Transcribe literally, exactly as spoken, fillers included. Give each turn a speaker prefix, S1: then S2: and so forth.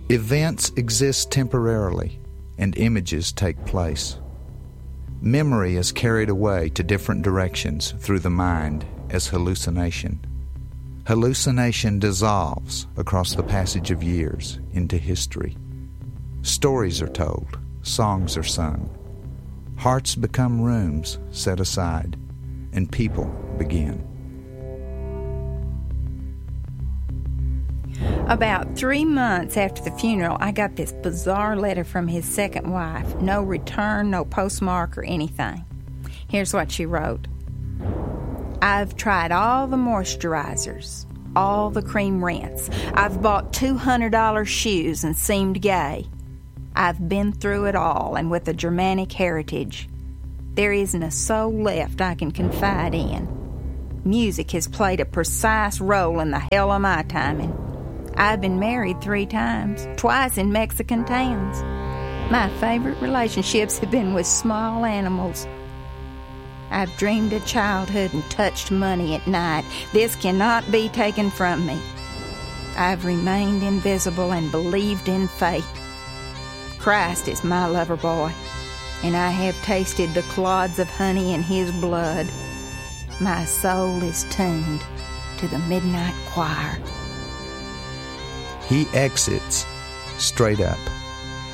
S1: Events exist temporarily, and images take place. Memory is carried away to different directions through the mind as hallucination. Hallucination dissolves across the passage of years into history. Stories are told, songs are sung. Hearts become rooms set aside, and people begin.
S2: About three months after the funeral, I got this bizarre letter from his second wife. No return, no postmark or anything. Here's what she wrote. I've tried all the moisturizers, all the cream rinse. I've bought two hundred dollars shoes and seemed gay. I've been through it all, and with a Germanic heritage, there isn't a soul left I can confide in. Music has played a precise role in the hell of my timing. I've been married three times, twice in Mexican towns. My favorite relationships have been with small animals. I've dreamed of childhood and touched money at night. This cannot be taken from me. I've remained invisible and believed in fate. Christ is my lover boy, and I have tasted the clods of honey in his blood. My soul is tuned to the midnight choir.
S1: He exits straight up.